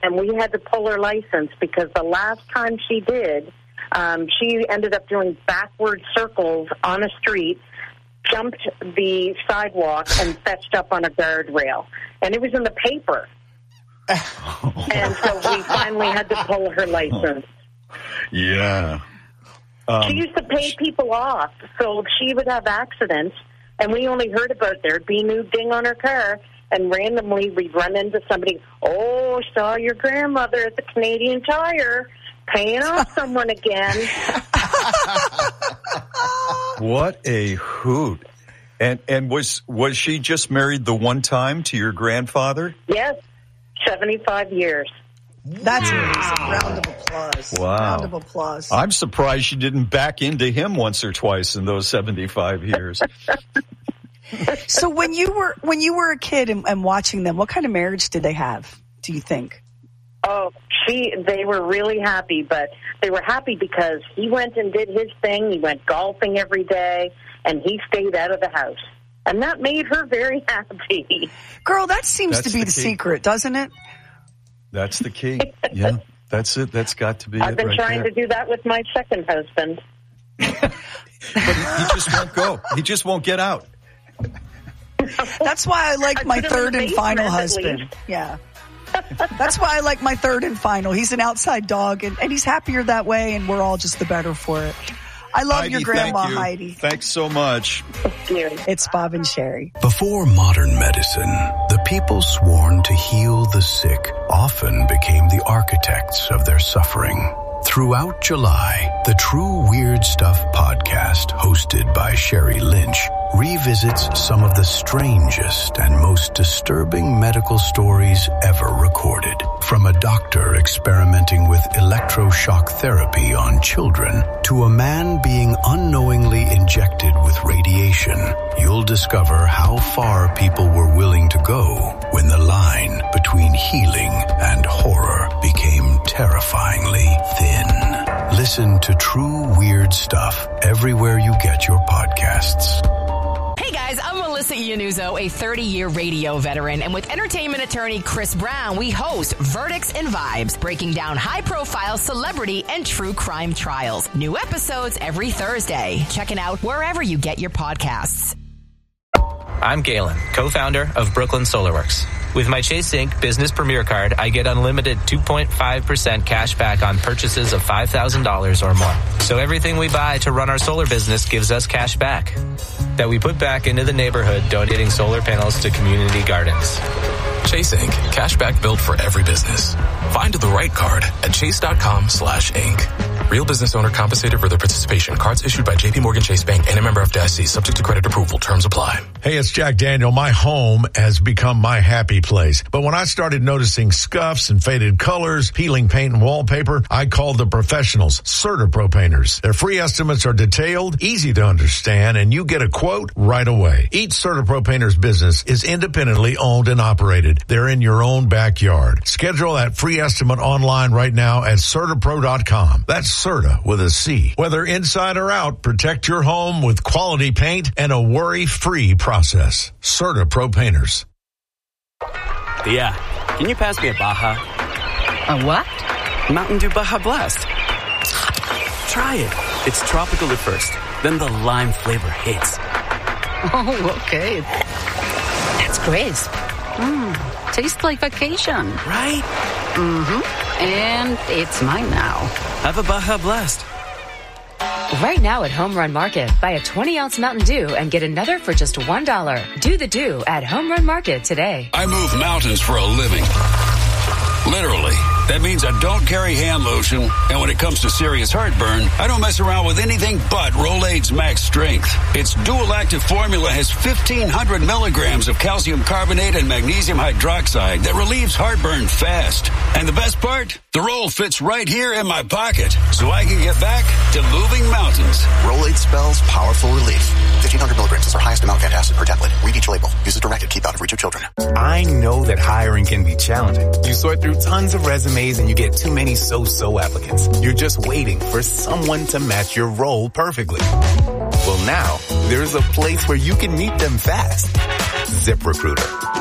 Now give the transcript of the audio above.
and we had to pull her license because the last time she did, she ended up doing backward circles on a street, jumped the sidewalk, and fetched up on a guardrail. And it was in the paper. And so we finally had to pull her license. Yeah. She used to pay people off, so she would have accidents, and we only heard about there'd be a new ding on her car, and randomly we'd run into somebody, saw your grandmother at the Canadian Tire paying off someone again. What a hoot. And was she just married the one time to your grandfather? Yes, 75 years. That's amazing. Round of applause. Wow. Round of applause. I'm surprised she didn't back into him once or twice in those 75 years. So when you were a kid and watching them, what kind of marriage did they have, do you think? Oh, they were really happy, but they were happy because he went and did his thing. He went golfing every day, and he stayed out of the house. And that made her very happy. Girl, that seems to be the secret, doesn't it? That's the key. Yeah, that's it. That's got to be I've been trying to do that with my second husband. But he just won't go. He just won't get out. That's why I like my third and final husband. Yeah. That's why I like my third and final. He's an outside dog, and he's happier that way, and we're all just the better for it. I love Heidi, your grandma, thank you. Heidi. Thanks so much. Thank you. It's Bob and Sherry. Before modern medicine, the people sworn to heal the sick often became the architects of their suffering. Throughout July, the True Weird Stuff podcast, hosted by Sherry Lynch, revisits some of the strangest and most disturbing medical stories ever recorded. From a doctor experimenting with electroshock therapy on children to a man being unknowingly injected with radiation, you'll discover how far people were willing to go when the line between healing and horror became terrifyingly thin. Listen to True Weird Stuff everywhere you get your podcasts. Hey guys, I'm Melissa Iannuzzo, a 30-year radio veteran, and with entertainment attorney Chris Brown, we host Verdicts and Vibes, breaking down high-profile celebrity and true crime trials. New episodes every Thursday. Check it out wherever you get your podcasts. I'm Galen, co-founder of Brooklyn SolarWorks. With my Chase Inc. Business Premier Card, I get unlimited 2.5% cash back on purchases of $5,000 or more. So everything we buy to run our solar business gives us cash back that we put back into the neighborhood, donating solar panels to community gardens. Chase Inc. Cashback built for every business. Find the right card at chase.com/Inc. Real business owner compensated for their participation. Cards issued by J.P. Morgan Chase Bank and a member of FDIC. Subject to credit approval. Terms apply. Hey, it's Jack Daniel. My home has become my happy place. But when I started noticing scuffs and faded colors, peeling paint and wallpaper, I called the professionals, CertaPro Painters. Their free estimates are detailed, easy to understand, and you get a quote right away. Each CertaPro Painters business is independently owned and operated. They're in your own backyard. Schedule that free estimate online right now at CertaPro.com. That's Certa with a C. Whether inside or out, protect your home with quality paint and a worry-free process. CertaPro Painters. Yeah. Can you pass me a Baja? A what? Mountain Dew Baja Blast. Try it. It's tropical at first. Then the lime flavor hits. Oh, okay. That's crisp. Tastes like vacation. Right? Mm-hmm. And it's mine now. Have a Baja Blast. Right now at Home Run Market, buy a 20-ounce Mountain Dew and get another for just $1. Do the Dew at Home Run Market today. I move mountains for a living. Literally. That means I don't carry hand lotion, and when it comes to serious heartburn, I don't mess around with anything but Rolaids Max Strength. Its dual-active formula has 1,500 milligrams of calcium carbonate and magnesium hydroxide that relieves heartburn fast. And the best part? The roll fits right here in my pocket, so I can get back to moving mountains. Rolaids spells powerful relief. 1,500 milligrams is our highest amount of antacid per tablet. Read each label. Use as directed. Keep out of reach of children. I know that hiring can be challenging. You sort through tons of resumes and you get too many so-so applicants. You're just waiting for someone to match your role perfectly. Well, now, there's a place where you can meet them fast. ZipRecruiter.